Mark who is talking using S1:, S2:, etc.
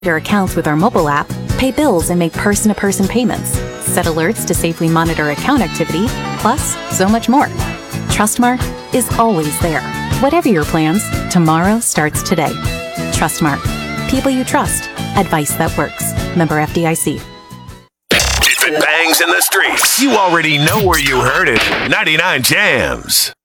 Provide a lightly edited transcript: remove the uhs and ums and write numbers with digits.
S1: your accounts with our mobile app, pay bills and make person-to-person payments, set alerts to safely monitor account activity, plus so much more. Trustmark is always there. Whatever your plans, tomorrow starts today. Trustmark. People you trust. Advice that works. Member FDIC.
S2: If it bangs in the streets, you already know where you heard it. 99 Jams.